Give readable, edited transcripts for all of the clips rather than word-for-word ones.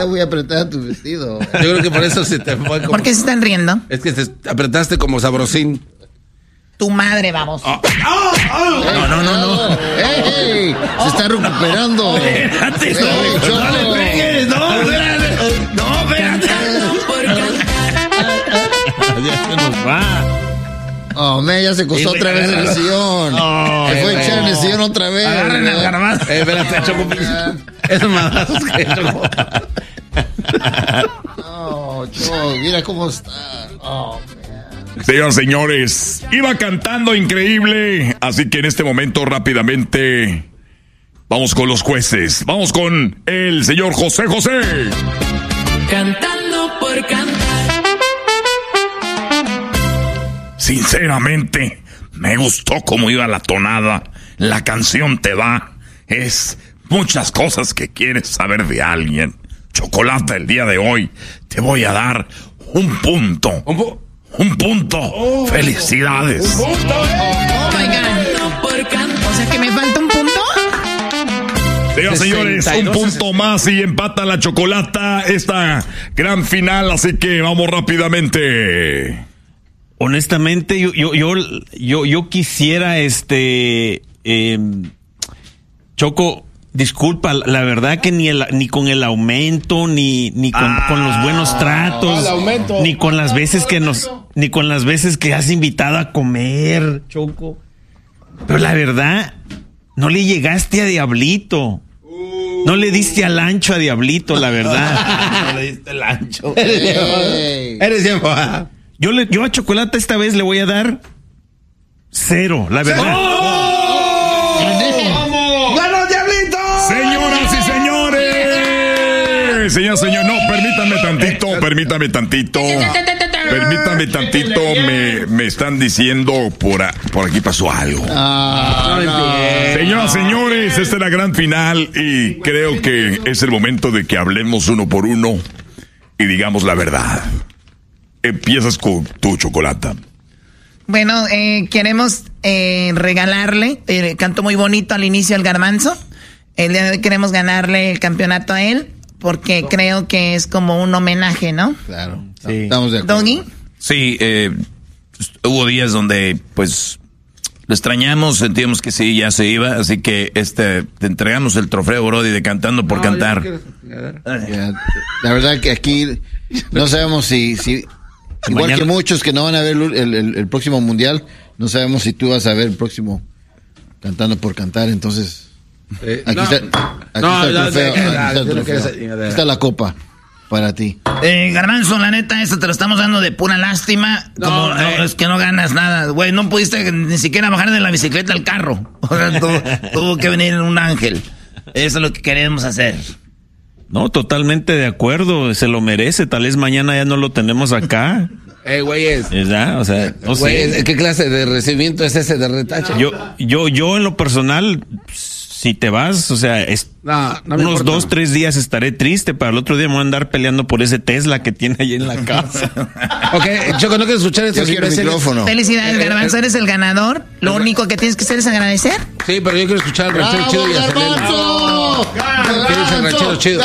muy apretada tu vestido. Yo creo que por eso se te fue como... ¿Por qué se están riendo? Es que te apretaste como sabrosín. Tu madre, vamos. No. ¡Ey! Se está recuperando. Espérate, no le pegues, no, espérate. Ya se nos va. Oh, ya se costó otra vez en el sillón. Se fue a echar en el sillón otra vez. Agarren el garbanzo. Espérate, Choco. Esos madrazos que Choco. No, Choco, mira cómo está. Oh, Señoras y señores, iba cantando increíble, así que en este momento rápidamente vamos con los jueces. Vamos con el señor José José. Cantando por cantar. Sinceramente, me gustó cómo iba la tonada. La canción te da. Es muchas cosas que quieres saber de alguien. Chocolate, el día de hoy te voy a dar un punto. Un punto. Felicidades. Oh my God. O sea que me falta un punto. Señoras y señores, un punto más y empata la Chocolata esta gran final, así que vamos rápidamente. Honestamente, yo quisiera, Choco, disculpa, la verdad que ni con el aumento, ni con los buenos tratos, ni con las veces que has invitado a comer, Choco. Pero la verdad, no le llegaste a Diablito. No le diste al ancho a Diablito, la verdad. No le diste el ancho. Hey. Eres tiempo. Yo a Chocolate esta vez le voy a dar 0, la verdad. ¡Ganó Diablito! Señoras y señores. Señor, no, permítame tantito. Me están diciendo por aquí pasó algo. Señoras y señores, esta es la gran final y creo que es el momento de que hablemos uno por uno y digamos la verdad. Empiezas con tu Chocolata. Bueno, queremos regalarle, cantó muy bonito al inicio el garbanzo. El día de hoy queremos ganarle el campeonato a él, porque creo que es como un homenaje, ¿no? Claro, sí. Estamos de acuerdo. ¿Doggy? Sí, hubo días donde, pues, lo extrañamos, sentíamos que sí, ya se iba, así que te entregamos el trofeo, Brody, de Cantando por Cantar. La verdad que aquí no sabemos si igual mañana, que muchos que no van a ver el próximo mundial, no sabemos si tú vas a ver el próximo Cantando por Cantar, entonces aquí está el trofeo, aquí está la copa para ti. Garbanzo, la neta, esto te lo estamos dando de pura lástima. Es que no ganas nada. Güey, no pudiste ni siquiera bajar de la bicicleta al carro. O sea, tuvo que venir un ángel. Eso es lo que queremos hacer. No, totalmente de acuerdo, se lo merece, tal vez mañana ya no lo tenemos acá. Güeyes. ¿Verdad? O sea, no sé. ¿Qué clase de recibimiento es ese de retache? Yo en lo personal, si te vas, o sea, unos 2-3 días estaré triste, para el otro día me voy a andar peleando por ese Tesla que tiene ahí en la casa. Ok, Choco, no quiero escuchar esto. Yo quiero el micrófono. Felicidades, Garbanzo, eres el ganador. Lo único que tienes que hacer es agradecer. Sí, pero yo quiero escuchar al ranchero chido y a Selena. ¿Qué dice el ranchero chido?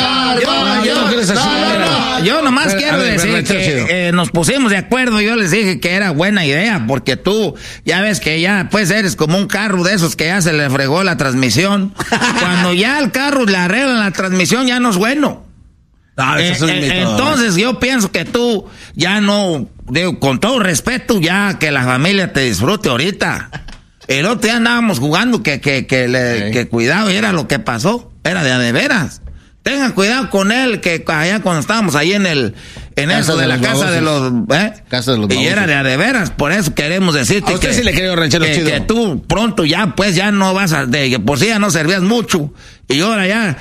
Yo nomás quiero decir que nos pusimos de acuerdo. Yo les dije que era buena idea, porque tú ya ves que ya pues eres como un carro de esos que ya se le fregó la transmisión. Cuando ya al carro le arreglan la transmisión, ya no es bueno. Entonces yo pienso que tú ya no, digo, con todo respeto, ya que la familia te disfrute ahorita. El otro día andábamos jugando que cuidado, y era lo que pasó, era de veras. Tengan cuidado con él, que allá cuando estábamos ahí en eso de la casa de los y era de veras. Por eso queremos decirte que sí le creo, ranchero chido, que tú pronto ya pues ya no vas a, que por sí ya no servías mucho, y ahora ya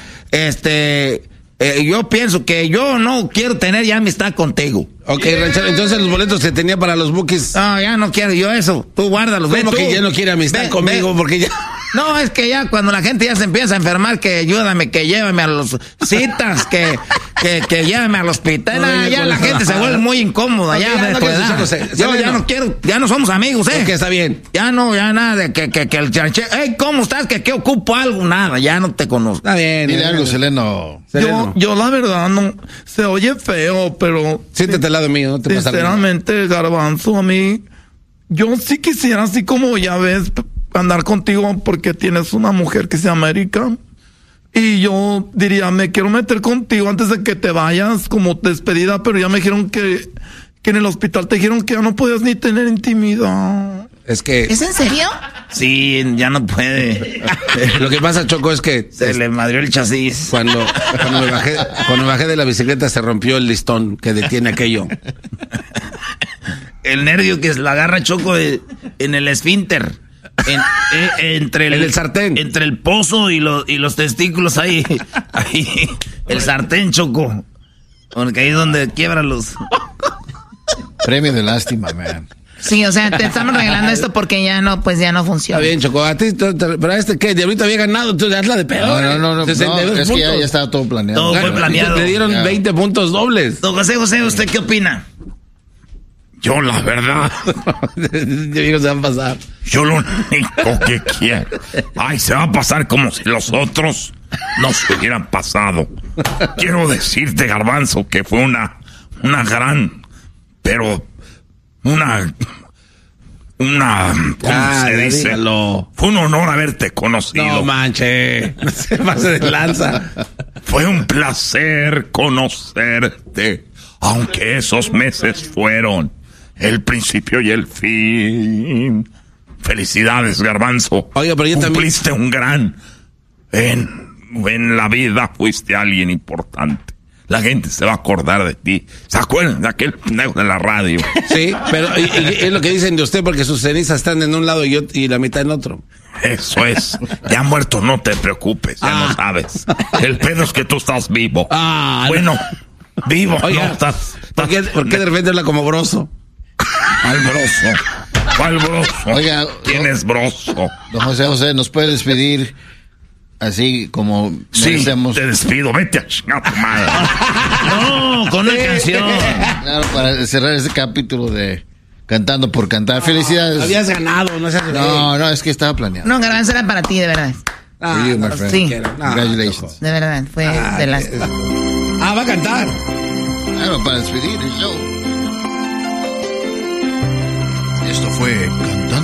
yo pienso que yo no quiero tener ya amistad contigo. Ok, ranchero, entonces los boletos que tenía para los Bookies. No, ya no quiero yo eso. Tú guárdalos. ¿Cómo que ya no quiere amistad conmigo? Porque ya... No, es que ya cuando la gente ya se empieza a enfermar, que ayúdame, que llévame a los citas, que que llévame al hospital. Ya la gente se vuelve muy incómoda. Ya no somos amigos, que está bien. Ya nada de que el chanche. Hey, ¿cómo estás? Que ocupo algo, nada. Ya no te conozco. Está bien. Dile algo, Seleno. Yo la verdad no, se oye feo, pero... Siéntate al lado mío, no te pasa nada. Sinceramente, Garbanzo, a mí, yo sí quisiera, así como ya ves, andar contigo porque tienes una mujer que se llama Erika. Y yo diría, me quiero meter contigo antes de que te vayas como despedida, pero ya me dijeron que en el hospital te dijeron que ya no podías ni tener intimidad. Es que... ¿Es en serio? Sí, ya no puede. Lo que pasa, Choco, es que... Se le madrió el chasis. Cuando me bajé de la bicicleta se rompió el listón que detiene aquello. El nervio que la agarra, Choco, en el esfínter. Entre el sartén. Entre el pozo y los testículos ahí. El sartén, Choco. Porque ahí es donde quiebra los... Premio de lástima, man. Sí, o sea, te estamos regalando esto porque ya no funciona. Está bien, Choco. A ti, pero ¿qué? Diablito había ganado, tú hazla de peor. No, 62 es puntos. que ya estaba todo planeado. Todo fue planeado. Le dieron 20 puntos dobles. Don José, ¿usted qué opina? Yo, la verdad, se van a pasar. yo lo único que quiero... Ay, se va a pasar como si los otros no se hubieran pasado. Quiero decirte, Garbanzo, que fue una gran... Pero... Una... ¿Cómo se dice? Dígalo. Fue un honor haberte conocido. No manche, no se pase de lanza. Fue un placer conocerte, aunque esos meses fueron el principio y el fin. Felicidades, Garbanzo. Oiga, pero yo cumpliste un gran... En la vida fuiste alguien importante. La gente se va a acordar de ti. ¿Se acuerdan de aquel pendejo de la radio? Sí, pero y es lo que dicen de usted porque sus cenizas están en un lado y la mitad en otro. Eso es. Ya muerto, no te preocupes, ya no sabes. El pedo es que tú estás vivo. Bueno, vivo. Oiga, no, estás ¿por qué de repente habla como Broso? ¿Cuál Broso? ¿Cuál Broso? Oiga, ¿Quién es Broso? Don José, ¿nos puede despedir así como Sí, merecemos? te despido. Vete a chingar tu madre. No, con una canción. Claro, para cerrar este capítulo de Cantando por Cantar. Felicidades. Habías ganado, no seas... No, es que estaba planeado. No, Garbanzo, era para ti, de verdad. For you, my friend. Sí. Congratulations. De verdad, fue de las... va a cantar. Claro, para despedir el show. Esto fue Cantando